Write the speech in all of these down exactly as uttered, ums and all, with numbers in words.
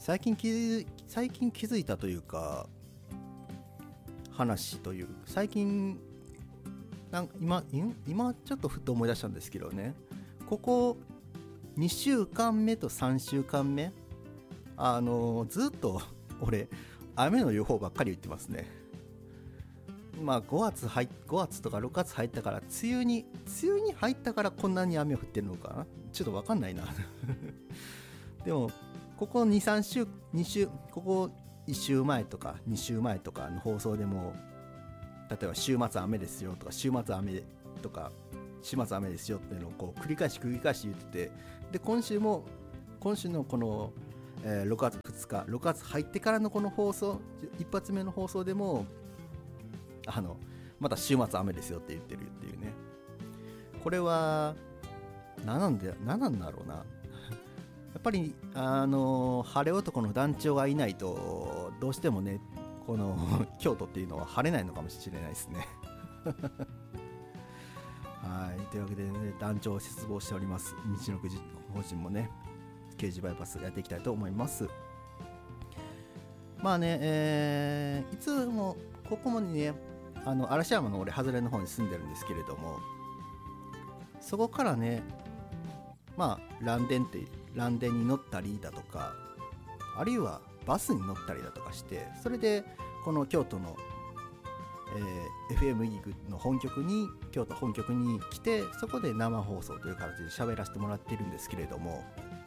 最近気づ最近気づいたというか話という最近なん今今ちょっとふと思い出したんですけどね、ここにしゅうかんめとさんしゅうかんめ、あのずっと俺雨の予報ばっかり言ってますね。まあごがつ入ごがつとかろくがつ入ったから梅雨に梅雨に入ったからこんなに雨降ってるのかな、ちょっと分かんないなでもここにさん週に週ここいっ週前とかに週前とかの放送でも、例えば週末雨ですよとか週末雨とか週末雨ですよっていうのをこう繰り返し繰り返し言ってて、で今週も今週のこの、えー、ろくがつふつかろくがつ入ってからのこの放送一発目の放送でもあのまた週末雨ですよって言ってるっていうね。これは何なんで何なんだろうな。やっぱりあの晴れ男の団長がいないとどうしてもねこの京都っていうのは晴れないのかもしれないですねはいというわけで、ね、団長を切望しております道のくじ法人もね刑事バイパスやっていきたいと思います。まあね、えー、いつもここもねあの嵐山の俺外れの方に住んでるんですけれども、そこからねまあ蘭電って蘭電に乗ったりだとか、あるいはバスに乗ったりだとかして、それでこの京都の、えー、エフエム イーグの本局に京都本局に来て、そこで生放送という形で喋らせてもらっているんですけれども、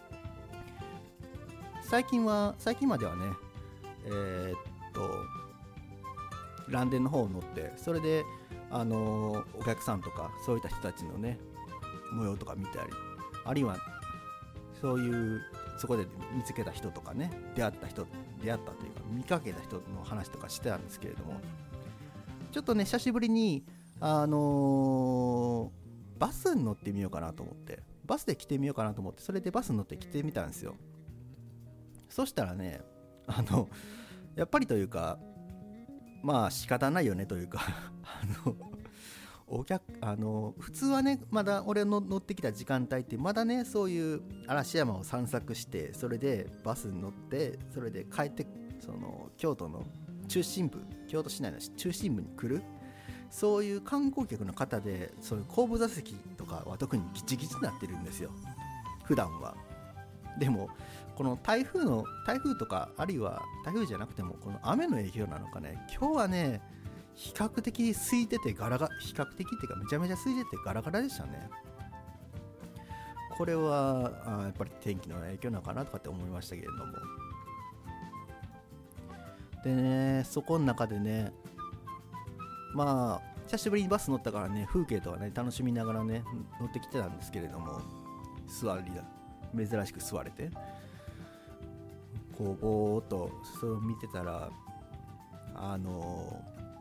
最近は最近まではねえー、っと蘭電の方を乗って、それであのー、お客さんとかそういった人たちのね模様とか見たり、あるいはそういうそこで見つけた人とかね、出会った人出会ったというか見かけた人の話とかしてたんですけれども、ちょっとね久しぶりにあのー、バスに乗ってみようかなと思って、バスで来てみようかなと思って、それでバスに乗って来てみたんですよ。そしたらねあのやっぱりというかまあ仕方ないよねというかあのお客あの普通はねまだ俺の乗ってきた時間帯ってまだねそういう嵐山を散策して、それでバスに乗ってそれで帰って、その京都の中心部京都市内の中心部に来るそういう観光客の方で、そういう後部座席とかは特にギチギチになってるんですよ普段は。でもこの台風の台風とか、あるいは台風じゃなくてもこの雨の影響なのかね、今日はね比較的空いててガラガラ、比較的っていうかめちゃめちゃ空いててガラガラでしたね。これはあやっぱり天気の影響なのかなとかって思いましたけれども、でねそこの中でねまあ久しぶりにバス乗ったからね風景とかね楽しみながらね乗ってきてたんですけれども、座りだ珍しく座れてこうぼーっとそれを見てたら、あの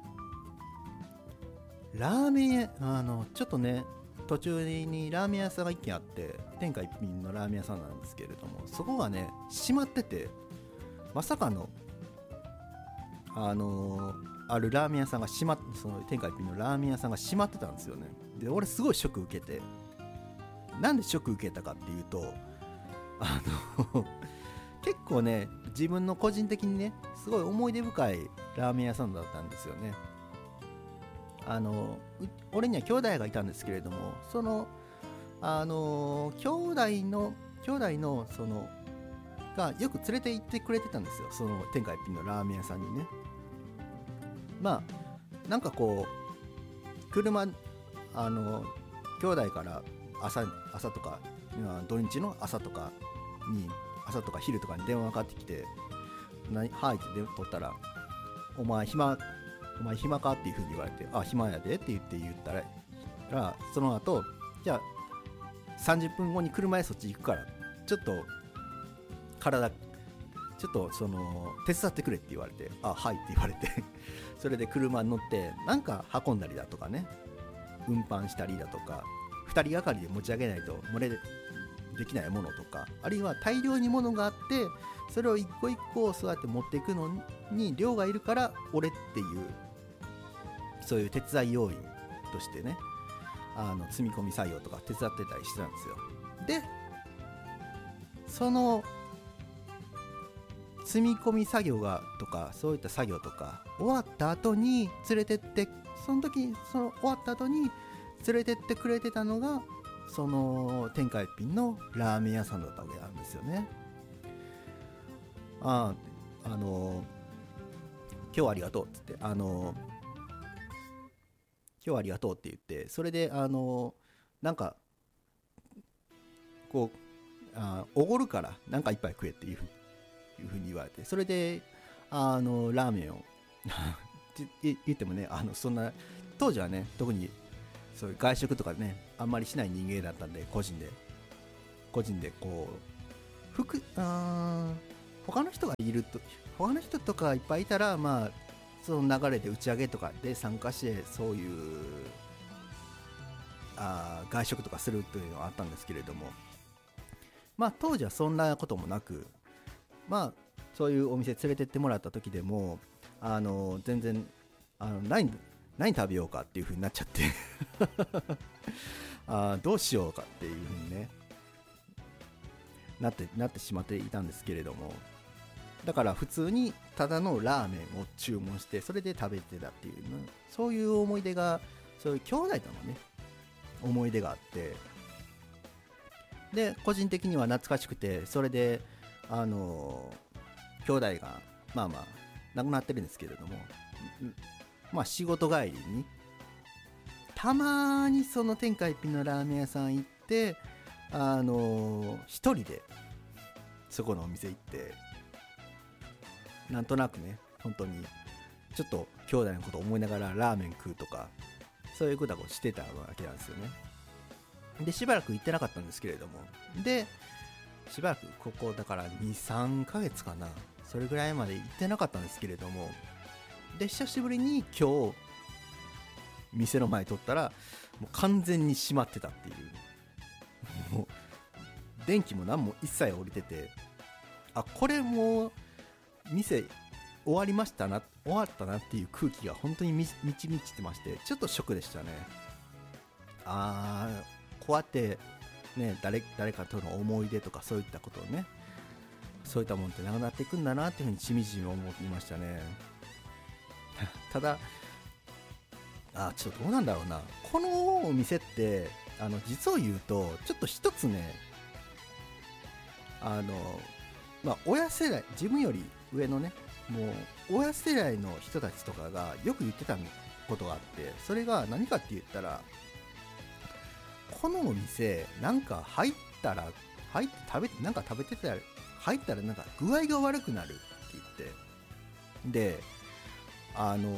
ラーメン屋あのちょっとね途中にラーメン屋さんが一軒あって、天下一品のラーメン屋さんなんですけれども、そこがね閉まってて、まさかのあのあるラーメン屋さんが閉まっその天下一品のラーメン屋さんが閉まってたんですよね。で俺すごいショック受けて、なんでショック受けたかっていうと、あの結構ね自分の個人的にねすごい思い出深いラーメン屋さんだったんですよね。あの俺には兄弟がいたんですけれども、そのあの兄弟の兄弟のそのがよく連れて行ってくれてたんですよ、その天下一品のラーメン屋さんにね。まあなんかこう車あの兄弟から朝朝とか土日の朝とかに朝とか昼とかに電話がかかってきて、はいって取ったら、お前暇お前暇かっていう風に言われて、あ暇やでって言って言ったら、その後じゃあさんじゅっぷんごに車へそっち行くからちょっと体ちょっとその手伝ってくれって言われて、あはいって言われてそれで車に乗ってなんか運んだりだとかね、運搬したりだとか、ふたりがかりで持ち上げないと漏れできないものとか、あるいは大量に物があってそれを一個一個そうやって持っていくのに量がいるから俺っていうそういう手伝い要員としてね、あの積み込み作業とか手伝ってたりしてたんですよ。でその積み込み作業がとかそういった作業とか終わった後に連れてって、その時その終わった後に連れてってくれてたのがその天下一品のラーメン屋さんだったわけなんですよね。ああ、あの今日はありがとうっつって、あの今日はありがとうって言って、それであのなんかこうあおごるからなんか一杯食えっていうふうにいうふうに言われて、それであのラーメンを言ってもね、あのそんな当時はね特にそういう外食とかねあんまりしない人間だったんで、個人で個人でこう服あ他の人がいると他の人とかいっぱいいたら、まあその流れで打ち上げとかで参加してそういうあ外食とかするというのはあったんですけれども、まあ当時はそんなこともなく、まあそういうお店連れてってもらった時でもあの全然あの何何食べようかっていう風になっちゃってあどうしようかっていう風にねなってなってしまっていたんですけれども、だから普通にただのラーメンを注文してそれで食べてたっていうの、そういう思い出が、そういう兄弟とのね思い出があって、で個人的には懐かしくて、それであの兄弟がまあまあ亡くなってるんですけれども、まあ仕事帰りにたまにその天下一品のラーメン屋さん行って、あの一人でそこのお店行ってなんとなくね本当にちょっと兄弟のことを思いながらラーメン食うとか、そういうことをしてたわけなんですよね。でしばらく行ってなかったんですけれども、でしばらくここだから にさんかげつかな、それぐらいまで行ってなかったんですけれども、で久しぶりに今日店の前通ったらもう完全に閉まってたっていう、もう電気も何も一切降りてて、あこれもう店終わりましたな終わったなっていう空気が本当に満ち満ちてまして、ちょっとショックでしたね。あーこうやってね 誰, 誰かとの思い出とかそういったことをね、そういったもんってなくなっていくんだなっていうふうにしみじみ思いましたねただあちょっとどうなんだろうな、このお店ってあの実を言うとちょっと一つね、あのまあ親世代、自分より上のねもう親世代の人たちとかがよく言ってたことがあって、それが何かって言ったら、このお店なんか入ったら入って食べてなんか食べてたら入ったらなんか具合が悪くなるって言って、であのー、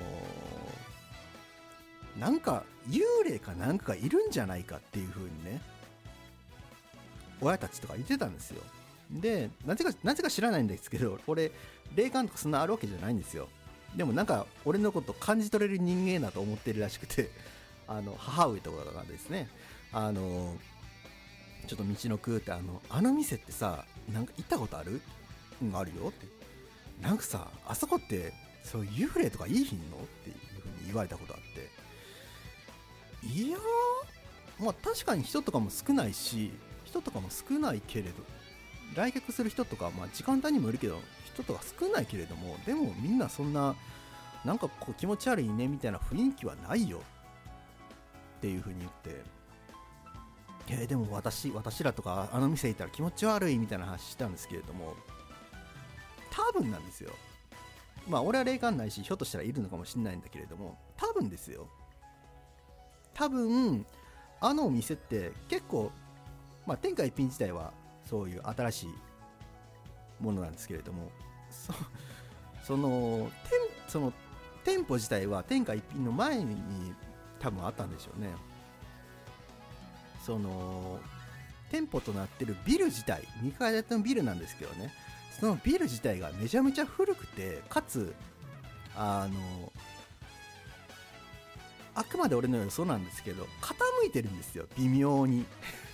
なんか幽霊かなんかがいるんじゃないかっていう風にね親たちとか言ってたんですよ。でなぜかなぜか知らないんですけど、俺霊感とかそんなあるわけじゃないんですよ。でもなんか俺のこと感じ取れる人間だと思ってるらしくて、あの母上とかがですね、あのちょっと道のくってあのあの店ってさなんか行ったことある？うん、あるよって、なんかさあそこってそういう幽霊とかいいひんのっていう風に言われたことあって、いやーまあ確かに人とかも少ないし人とかも少ないけれど、来客する人とかまあ時間帯にもよるけど人とか少ないけれども、でもみんなそんななんかこう気持ち悪いねみたいな雰囲気はないよっていう風に言って、えー、でも私私らとかあの店行ったら気持ち悪いみたいな話したんですけれども、多分なんですよ、まあ俺は霊感ないしひょっとしたらいるのかもしれないんだけれども、多分ですよ多分あのお店って結構まあ天下一品自体はそういう新しいものなんですけれども、 そ, その店その店舗自体は天下一品の前に多分あったんでしょうね。その店舗となってるビル自体にかい建てのビルなんですけどね、そのビル自体がめちゃめちゃ古くて、かつあのあくまで俺の予想なんですけど傾いてるんですよ微妙に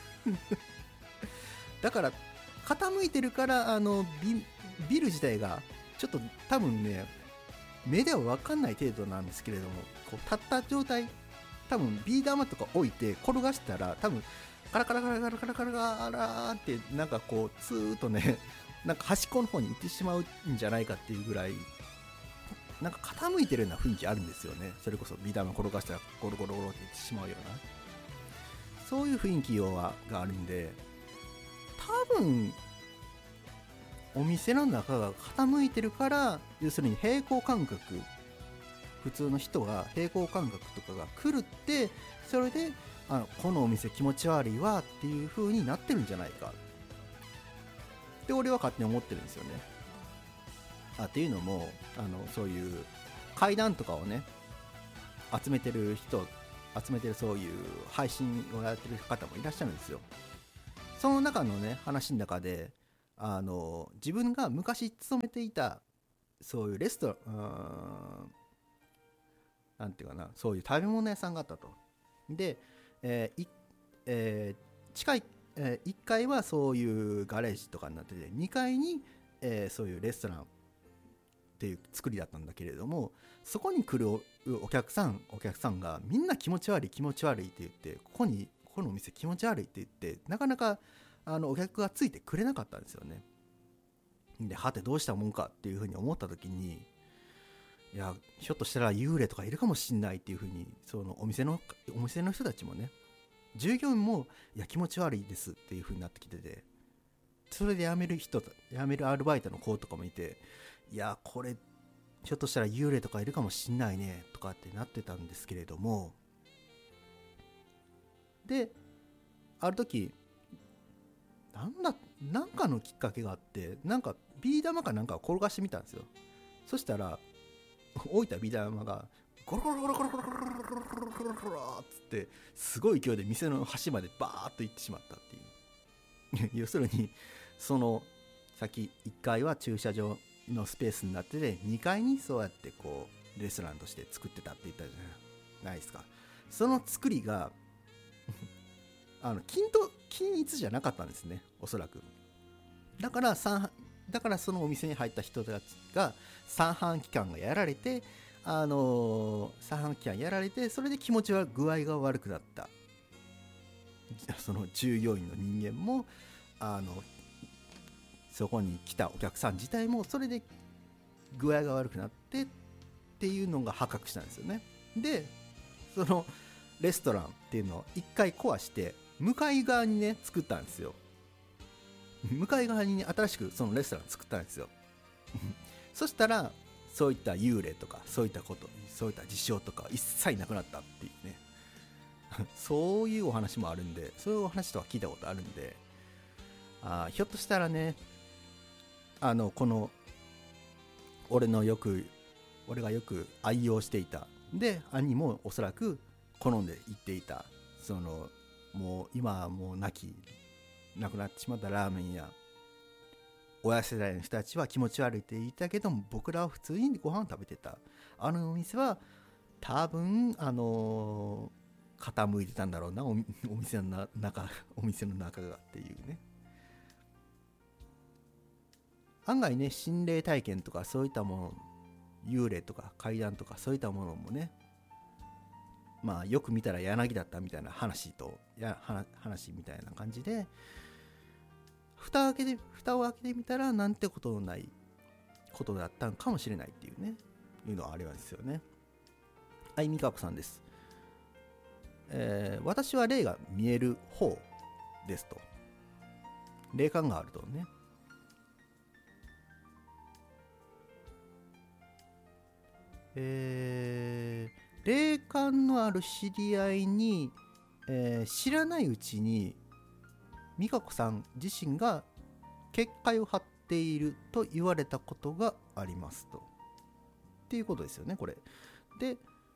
だから傾いてるからあの ビ, ビル自体がちょっと多分ね目では分かんない程度なんですけれども、こう立った状態多分ビー玉とか置いて転がしたら多分カラカラカラカラカラカラカラってなんかこうツーッとねなんか端っこの方に行ってしまうんじゃないかっていうぐらいなんか傾いてるような雰囲気あるんですよね。それこそビー玉転がしたらゴロゴロゴロっていってしまうようなそういう雰囲気があるんで、多分お店の中が傾いてるから、要するに平行感覚、普通の人が平行感覚とかが狂って、それであのこのお店気持ち悪いわっていう風になってるんじゃないかって俺は勝手に思ってるんですよね。あっていうのもあのそういう階段とかをね集めてる人集めてるそういう配信をやってる方もいらっしゃるんですよ。その中のね話の中であの自分が昔勤めていたそういうレストラン、なんていうかな、そういう食べ物屋さんがあったと。で、えーいえー、近い、えー、いっかいはそういうガレージとかになってて、にかいに、えー、そういうレストランっていう作りだったんだけれども、そこに来る お, お客さんお客さんがみんな気持ち悪い気持ち悪いって言って、ここにここのお店気持ち悪いって言ってなかなかあのお客がついてくれなかったんですよね。で、はてどうしたもんかっていうふうに思った時に、いやひょっとしたら幽霊とかいるかもしんないっていうふうに、そのお店のお店の人たちもね、従業員もいや気持ち悪いですっていうふうになってきてて、それで辞める人辞めるアルバイトの子とかもいて、いやこれひょっとしたら幽霊とかいるかもしんないねとかってなってたんですけれども、である時なんだなんかのきっかけがあって、なんかビー玉かなんかを転がしてみたんですよ。そしたら置いたビー玉がゴロゴロゴロゴロゴロゴロゴロゴロゴロゴロっつってすごい勢いで店の端までバーッと行ってしまったっていう要するにそのさっきいっかいは駐車場のスペースになってて、にかいにそうやってこうレストランとして作ってたって言ったじゃないですか。その作りがあの均等均一じゃなかったんですね、おそらく。だから三だからそのお店に入った人たちが三半規管がやられて、あのー、三半規管やられて、それで気持ちは具合が悪くなった。その従業員の人間もあのそこに来たお客さん自体もそれで具合が悪くなってっていうのが破格したんですよね。でそのレストランっていうのを一回壊して向かい側にね作ったんですよ。向かい側に、ね、新しくそのレストラン作ったんですよそしたらそういった幽霊とかそういったことそういった事象とか一切なくなったっていうねそういうお話もあるんで、そういうお話とか聞いたことあるんで、あひょっとしたらね、あのこの俺のよく俺がよく愛用していた、で兄もおそらく好んで行っていた、そのもう今はもう亡き亡くなってしまったラーメン屋、親世代の人たちは気持ち悪いって言ったけども、僕らは普通にご飯食べてたあのお店は多分あのー、傾いてたんだろうな、 お, お店の中お店の中がっていうね。案外ね、心霊体験とかそういったもの、幽霊とか怪談とかそういったものもね、まあよく見たら柳だったみたいな話とや話みたいな感じで、蓋を開けて蓋を開けてみたらなんてことのないことだったのかもしれないっていうね、いうのはありますよね。はい、みかこさんです。えー、私は霊が見える方ですと。霊感があるとね。えー、霊感のある知り合いに、えー、知らないうちに美香子さん自身が結界を張っていると言われたことがありますと。っていうことですよね、これ。で、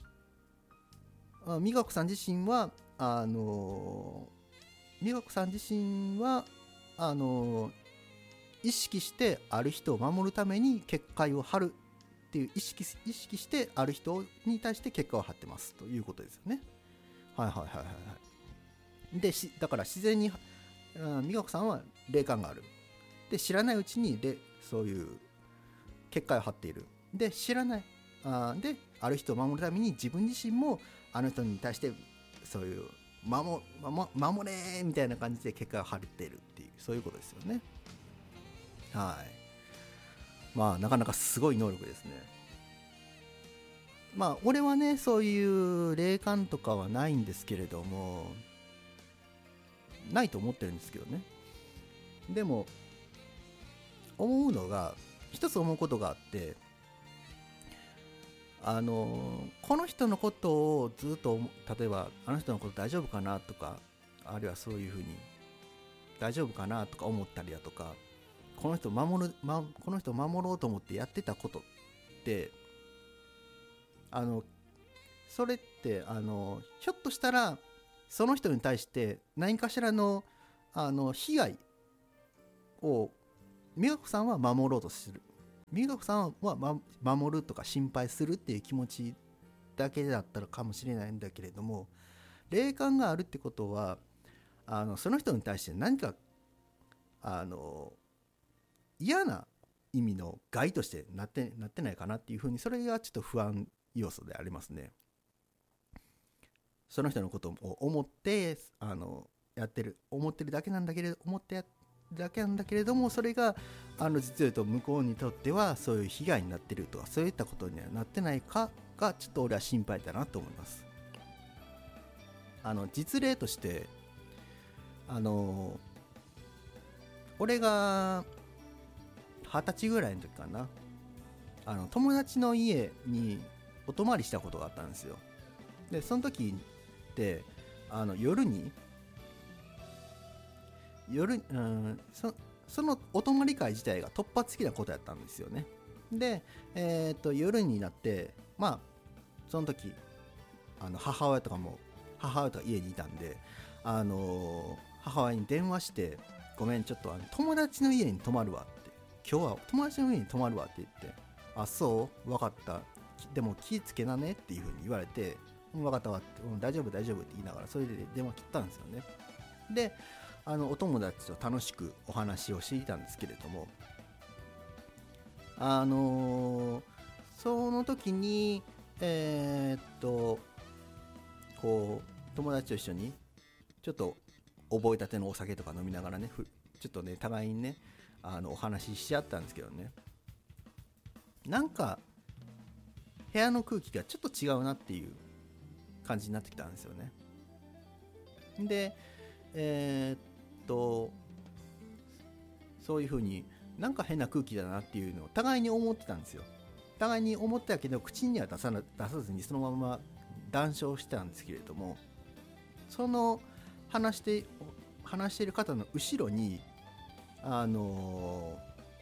美香子さん自身は、あのー、美香子さん自身は、あのー、意識してある人を守るために結界を張るっていう意識、意識してある人に対して結界を張ってますということですよね。はいはいはいはい。で、だから自然に美香子さんは霊感がある。で、知らないうちにでそういう結界を張っている。で、知らない。あで、ある人を守るために自分自身もあの人に対してそういう守、守、守れみたいな感じで結界を張っているっていう、そういうことですよね。 はい。まあなかなかすごい能力ですね。まあ俺はねそういう霊感とかはないんですけれども、ないと思ってるんですけどね。でも思うのが、一つ思うことがあって、あのこの人のことをずっと例えばあの人のこと大丈夫かなとか、あるいはそういうふうに大丈夫かなとか思ったりだとか、この人を守る、ま、この人を守ろうと思ってやってたことって、あのそれってあのひょっとしたらその人に対して何かしらのあの被害を美和子さんは守ろうとする、美和子さんは、ま、守るとか心配するっていう気持ちだけだったのかもしれないんだけれども、霊感があるってことはあのその人に対して何かあの嫌な意味の害としてなって、なってないかなっていうふうに、それがちょっと不安要素でありますね。その人のことを思ってあのやってる思ってるだけなんだけれど思ってやだけなんだけれども、それがあの実を言うと向こうにとってはそういう被害になってるとか、そういったことにはなってないかがちょっと俺は心配だなと思います。あの実例としてあの俺が二十歳ぐらいの時かな、あの友達の家にお泊まりしたことがあったんですよ。でその時ってあの夜に夜、うん、そ, そのお泊まり会自体が突発的なことやったんですよね。で、えー、と夜になってまあその時あの母親とかも母親とか家にいたんで、あのー、母親に電話して、ごめんちょっとあの友達の家に泊まるわって、今日は友達の家に泊まるわって言って、あそう分かった、でも気ぃつけなねっていう風に言われて、うん、分かったわって、うん、大丈夫大丈夫って言いながらそれで電話切ったんですよね。であのお友達と楽しくお話をしていたんですけれども、あのー、その時にえー、っとこう友達と一緒にちょっと覚えたてのお酒とか飲みながらね、ちょっとね互いにねあのお話ししちゃったんですけどね、なんか部屋の空気がちょっと違うなっていう感じになってきたんですよね。でえー、っとそういう風になんか変な空気だなっていうのを互いに思ってたんですよ。互いに思ってたけど口には出さな出さずにそのまま談笑してたんですけれども、その話して話している方の後ろにあの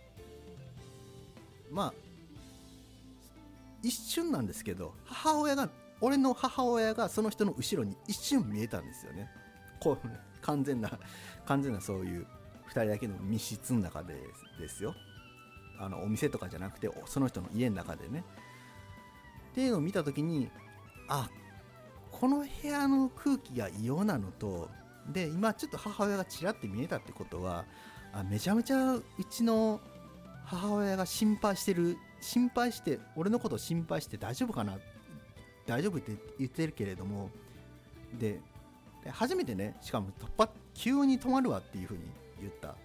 ー、まあ一瞬なんですけど、母親が俺の母親がその人の後ろに一瞬見えたんですよね。こう完全な完全なそういうふたりだけの密室の中でですよ。あのお店とかじゃなくてその人の家の中でねっていうのを見たときに、あ、この部屋の空気が異様なのと、で今ちょっと母親がちらって見えたってことは、あ、めちゃめちゃうちの母親が心配してる、心配して俺のことを心配して大丈夫かな、大丈夫って言ってるけれども、で初めてね、しかも突発急に止まるわっていう風に言った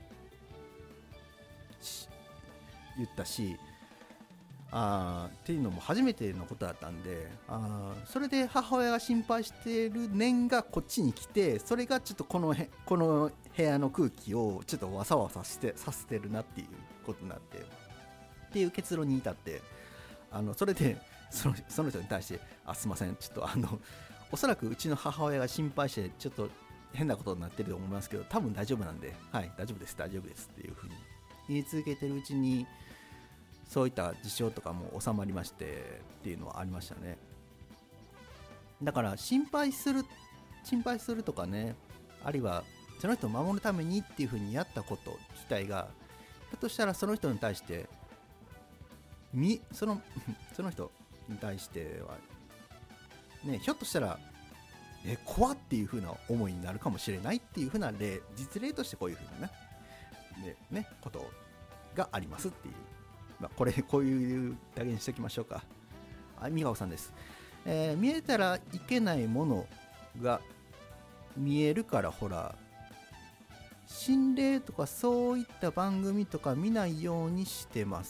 言ったし、あっていうのも初めてのことだったんで、あそれで母親が心配してる念がこっちに来て、それがちょっとこのへこの部屋の空気をちょっとわさわさしてさせてるなっていうことになってっていう結論に至って、あのそれでその、その人に対して、あすいませんちょっとあのおそらくうちの母親が心配してちょっと変なことになってると思いますけど、多分大丈夫なんで、はい大丈夫です大丈夫ですっていうふうに言い続けてるうちに、そういった事象とかも収まりましてっていうのはありましたね。だから心配する心配するとかね、あるいはその人を守るためにっていうふうにやったこと自体が、ひょっとしたらその人に対してみそのその人に対してはね、ひょっとしたらえ怖っていう風な思いになるかもしれないっていう風な例、実例としてこういう風なね、でねことがありますっていう、まあ、これこういうだけにしておきましょうか。あ、みがおさんです、えー、見えたらいけないものが見えるからほら心霊とかそういった番組とか見ないようにしてます。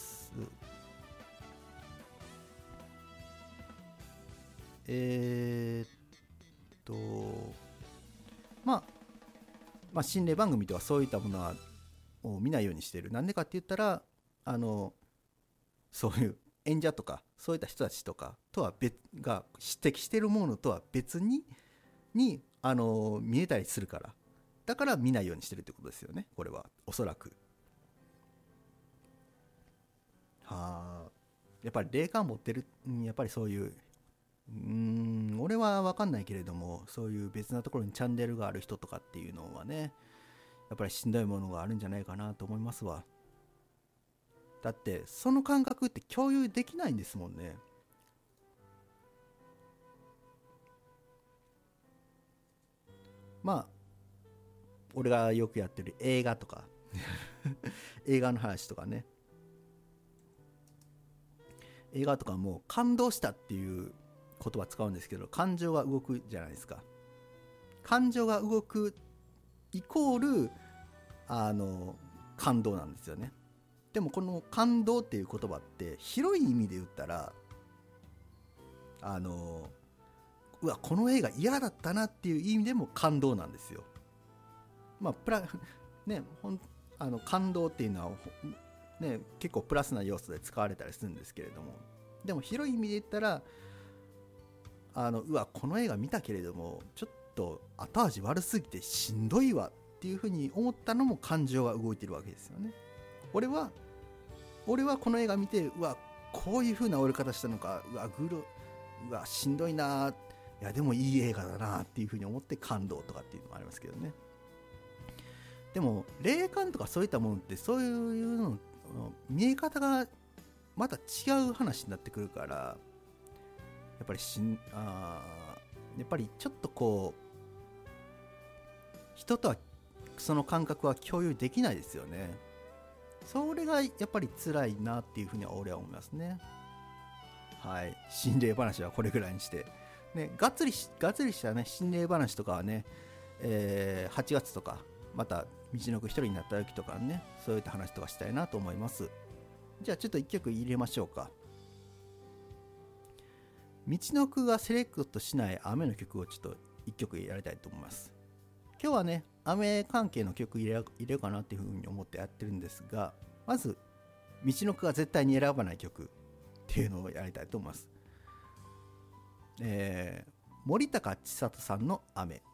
えー、っとまあまあ心霊番組とかそういったものはを見ないようにしてる。なんでかって言ったら、あのそういう演者とかそういった人たちとかとは別が指摘してるものとは別ににあの見えたりするから、だから見ないようにしてるってことですよね、これはおそらく。はあ、やっぱり霊感持ってる、やっぱりそういう、うーん俺は分かんないけれども、そういう別なところにチャンネルがある人とかっていうのはね、やっぱりしんどいものがあるんじゃないかなと思いますわ。だってその感覚って共有できないんですもんね。まあ俺がよくやってる映画とか映画の話とかね、映画とかも感動したっていう言葉使うんですけど、感情が動くじゃないですか。感情が動くイコールあの感動なんですよね。でもこの感動っていう言葉って広い意味で言ったら、あのうわこの映画嫌だったなっていう意味でも感動なんですよ。まあプラねほんあの感動っていうのはね結構プラスな要素で使われたりするんですけれども、でも広い意味で言ったら、あのうわこの映画見たけれどもちょっと後味悪すぎてしんどいわっていうふうに思ったのも感情が動いてるわけですよね。俺は俺はこの映画見て、うわこういう風な終わり方したのか、うわグロうわしんどいな、いやでもいい映画だなっていう風に思って感動とかっていうのもありますけどね。でも霊感とかそういったものってそういうの見え方がまた違う話になってくるから、やっぱりしんあやっぱりちょっとこう人とはその感覚は共有できないですよね。それがやっぱり辛いなっていうふうには俺は思いますね。はい、心霊話はこれぐらいにして、ね、がっつりがっつりしたね心霊話とかはね、えー、はちがつとかまた道のく一人になった時とかね、そういった話とかしたいなと思います。じゃあちょっと一曲入れましょうか。道のくがセレクトしない雨の曲をちょっと一曲やりたいと思います。今日はね雨関係の曲入れ入れようかなっていうふうに思ってやってるんですが、まず道のくが絶対に選ばない曲っていうのをやりたいと思います。えー、森高千里さんの雨。